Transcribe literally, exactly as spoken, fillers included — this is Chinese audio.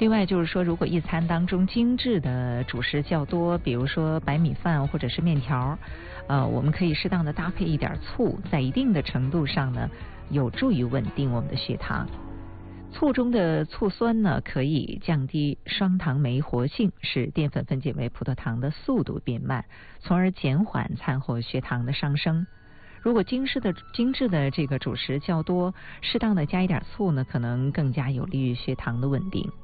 另外就是说，如果一餐当中精致的主食较多，比如说白米饭或者是面条，呃，我们可以适当的搭配一点醋，在一定的程度上呢，有助于稳定我们的血糖。醋中的醋酸呢，可以降低双糖酶活性，使淀粉分解为葡萄糖的速度变慢，从而减缓餐后血糖的上升。如果精致的精致的这个主食较多，适当的加一点醋呢，可能更加有利于血糖的稳定。